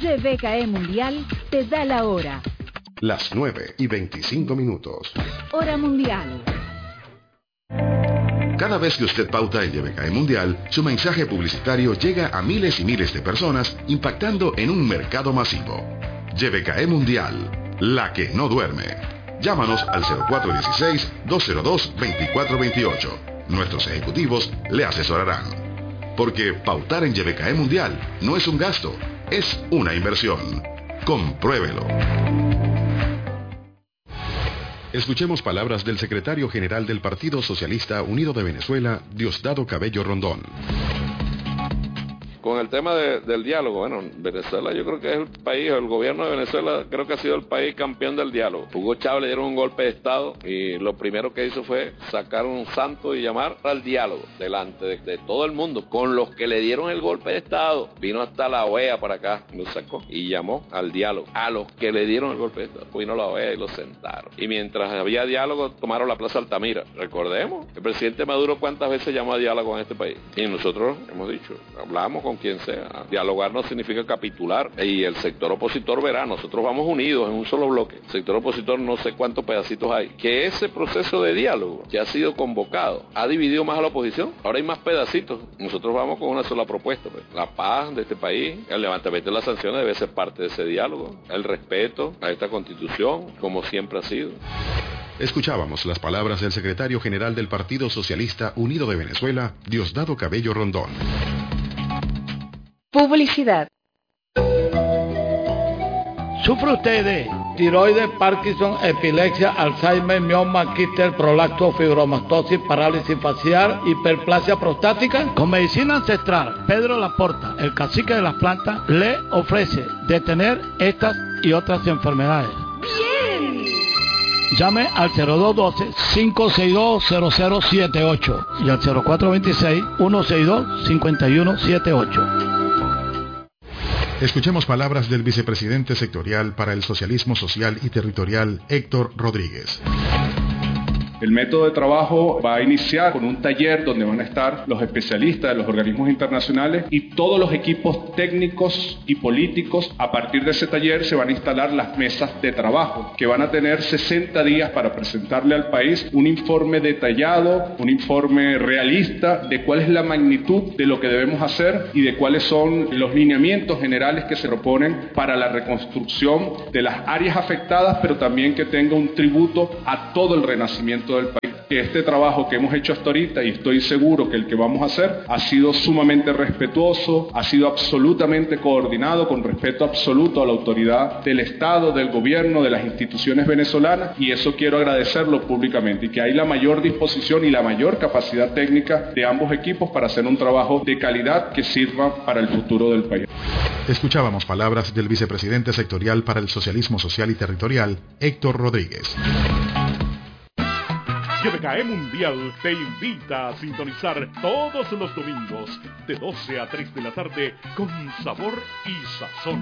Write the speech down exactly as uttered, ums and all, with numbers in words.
Y B K E Mundial te da la hora. Las nueve y veinticinco minutos. Hora mundial. Cada vez que usted pauta el Y B K E Mundial, su mensaje publicitario llega a miles y miles de personas, impactando en un mercado masivo. Y B K E Mundial, la que no duerme. Llámanos al cero cuatro uno seis, dos cero dos, dos cuatro dos ocho. Nuestros ejecutivos le asesorarán. Porque pautar en Y B K E Mundial no es un gasto, es una inversión. Compruébelo. Escuchemos palabras del secretario general del Partido Socialista Unido de Venezuela, Diosdado Cabello Rondón. Con el tema de, del diálogo, bueno, Venezuela yo creo que es el país, el gobierno de Venezuela creo que ha sido el país campeón del diálogo. Hugo Chávez le dieron un golpe de Estado y lo primero que hizo fue sacar un santo y llamar al diálogo delante de, de todo el mundo. Con los que le dieron el golpe de Estado, vino hasta la O E A para acá, lo sacó y llamó al diálogo. A los que le dieron el golpe de Estado, vino la O E A y lo sentaron. Y mientras había diálogo, tomaron la Plaza Altamira. Recordemos, el presidente Maduro cuántas veces llamó a diálogo en este país. Y nosotros hemos dicho, hablamos con quien sea. Dialogar no significa capitular. Y el sector opositor verá, nosotros vamos unidos en un solo bloque. El sector opositor no sé cuántos pedacitos hay. Que ese proceso de diálogo que ha sido convocado ha dividido más a la oposición. Ahora hay más pedacitos. Nosotros vamos con una sola propuesta. Pues. La paz de este país, el levantamiento de las sanciones debe ser parte de ese diálogo. El respeto a esta constitución, como siempre ha sido. Escuchábamos las palabras del secretario general del Partido Socialista Unido de Venezuela, Diosdado Cabello Rondón. Publicidad. ¿Sufre usted de tiroides, Parkinson, epilepsia, Alzheimer, mioma, quistes, prolapso, fibromatosis, parálisis facial, hiperplasia prostática? Con medicina ancestral, Pedro Laporta, el cacique de las plantas, le ofrece detener estas y otras enfermedades. ¡Bien! Llame al cero dos uno dos, cinco seis dos, cero cero siete ocho y al cero cuatro dos seis, uno seis dos, cinco uno siete ocho. Escuchemos palabras del vicepresidente sectorial para el Socialismo Social y Territorial, Héctor Rodríguez. El método de trabajo va a iniciar con un taller donde van a estar los especialistas de los organismos internacionales y todos los equipos técnicos y políticos. A partir de ese taller se van a instalar las mesas de trabajo que van a tener sesenta días para presentarle al país un informe detallado, un informe realista de cuál es la magnitud de lo que debemos hacer y de cuáles son los lineamientos generales que se proponen para la reconstrucción de las áreas afectadas, pero también que tenga un tributo a todo el renacimiento del país. Este trabajo que hemos hecho hasta ahorita, y estoy seguro que el que vamos a hacer, ha sido sumamente respetuoso, ha sido absolutamente coordinado, con respeto absoluto a la autoridad del Estado, del gobierno, de las instituciones venezolanas, y eso quiero agradecerlo públicamente, y que hay la mayor disposición y la mayor capacidad técnica de ambos equipos para hacer un trabajo de calidad que sirva para el futuro del país. Escuchábamos palabras del vicepresidente sectorial para el Socialismo Social y Territorial, Héctor Rodríguez. Y B K E Mundial te invita a sintonizar todos los domingos de doce a tres de la tarde con sabor y sazón.